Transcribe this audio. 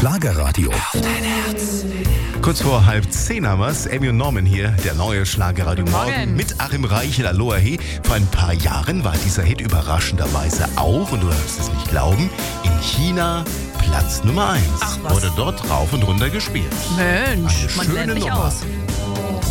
Schlagerradio. Auf dein Herz. Kurz vor 9:30 haben wir's. Amy und Norman hier, der neue Schlagerradio Morgen mit Achim Reichel. Aloha hey. Vor ein paar Jahren war dieser Hit überraschenderweise auch, und du darfst es nicht glauben, in China Platz Nummer 1. Ach, was? Wurde dort rauf und runter gespielt. Mensch, Eine man schöne lernt nicht Nummer. aus.